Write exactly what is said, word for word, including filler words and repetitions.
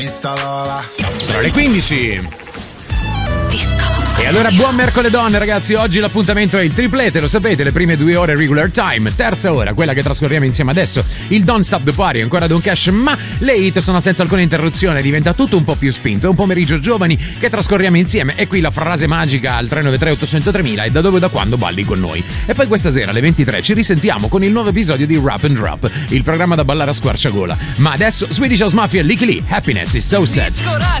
Sono le quindici. E allora buon mercoledì ragazzi, oggi l'appuntamento è il triplete, lo sapete, le prime due ore regular time, terza ora, quella che trascorriamo insieme adesso, il Don't Stop the Party, ancora Don Cash, ma le hit sono senza alcuna interruzione, diventa tutto un po' più spinto, è un pomeriggio giovani che trascorriamo insieme, e qui la frase magica al tre nove tre otto zero tre mille e da dove e da quando balli con noi. E poi questa sera alle ventitré ci risentiamo con il nuovo episodio di Rap and Drop, il programma da ballare a squarciagola. Ma adesso Swedish House Mafia, Licky Lee, Happiness is so sad.